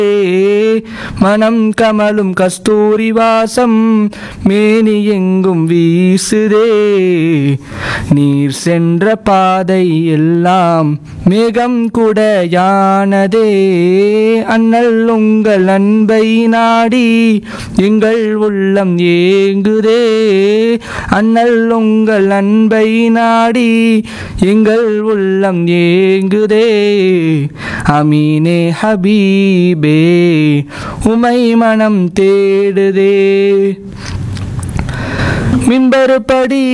மனம் கமலும் கஸ்தூரி வாசம் மேனி எங்கும் வீசுதே. நீர் சென்ற பாதை எல்லாம் மேகம் குடையானதே. அண்ணல் உங்கள் அன்பை நாடி எங்கள் உள்ளம் ஏங்குதே. அண்ணல் உங்கள் அன்பை நாடி எங்கள் உள்ளம் ஏங்குதே. அமீனே ஹபீபே உமை மனம் தேடுதே. மின்பரு படி